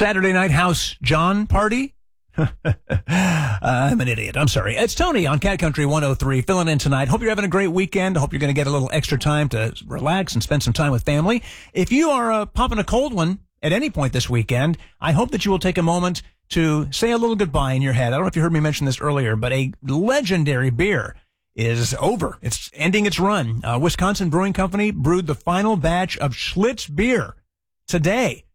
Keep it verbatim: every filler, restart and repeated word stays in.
Saturday night house John party? I'm an idiot. I'm sorry. It's Tony on Cat Country one oh three, filling in tonight. Hope you're having a great weekend. Hope you're going to get a little extra time to relax and spend some time with family. If you are uh, popping a cold one at any point this weekend, I hope that you will take a moment to say a little goodbye in your head. I don't know if you heard me mention this earlier, but a legendary beer is over. It's ending its run. Uh, Wisconsin Brewing Company brewed the final batch of Schlitz beer today.